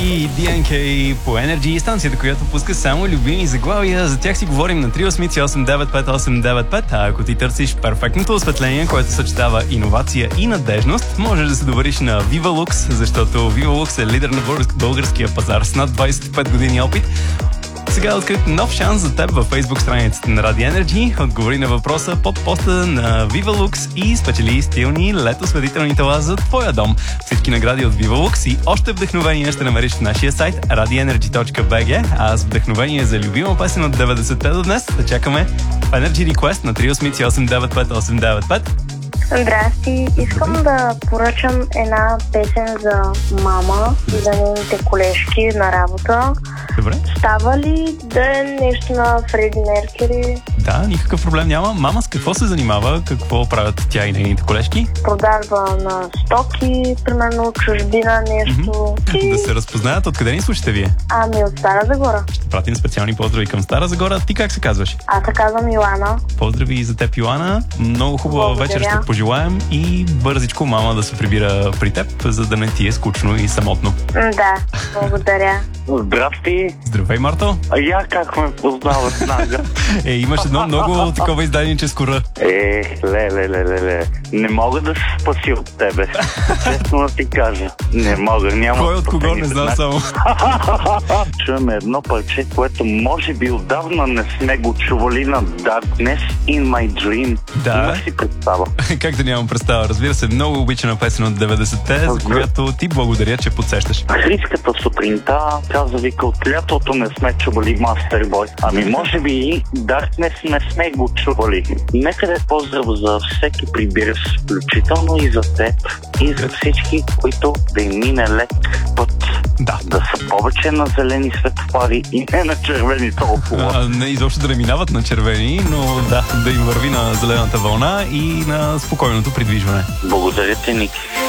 и DNK по Energy, станцията, която пуска само любими заглавия. За тях си говорим на 383-895-895. А ако ти търсиш перфектното осветление, което съчетава иновация и надежност, можеш да се довериш на VivaLux, защото VivaLux е лидер на българския пазар с над 25 години опит. Сега е открит нов шанс за теб във Facebook страницата на Radio Energy. Отговори на въпроса под поста на VivaLux и спечели стилни летосветителни тела за твоя дом. Всички награди от VivaLux и още вдъхновение ще намериш в нашия сайт radioenergy.bg. А с вдъхновение за любима песен от 90-те до днес да чакаме Energy Request на 383-895-895. Здрасти, искам да поръчам една песен за мама и за нейните колежки на работа. Добре. Става ли да е нещо на Фреди Меркюри? Да, никакъв проблем няма. Мама с какво се занимава? Какво правят тя и нейните колежки? Продажба на стоки, примерно чужбина, нещо. Да се разпознаят. Откъде ни слушате вие? Ами от Стара Загора. Ще пратим специални поздрави към Стара Загора. Ти как се казваш? Аз се казвам Йоана. Поздрави и за теб, Йоана. Много хубава вечер ще пожелаем и бързичко мама да се прибира при теб, за да не ти е скучно и самотно. Да, благодаря. Здрасти. Здравей, Марто. Я как ме познават знага. Имаш едно много такова изданическо Р. Ле. Не мога да се спаси от тебе. Честно да ти кажа. Не мога, няма. Кой от кого не знам само. Чуваме едно парче, което може би отдавна не сме го чували на Darkness in My Dream. Да. Имаш си представа. Как да нямам представа? Разбира се, много обичана песен от 90-те, за която ти благодаря, че подсещаш. Хриската сутринта каза, вика, от лятото не сме чували Мастербой. Ами може би и Darkness не сме го чували. Нека да е поздрав за всеки прибираш, включително и за теб, и за всички, които да им мине лек път. Да са повече на зелени светофари и не на червени толкова. Не изобщо да не минават на червени, но да им върви на зелената вълна и на спокойното придвижване. Благодаря ти, Ники.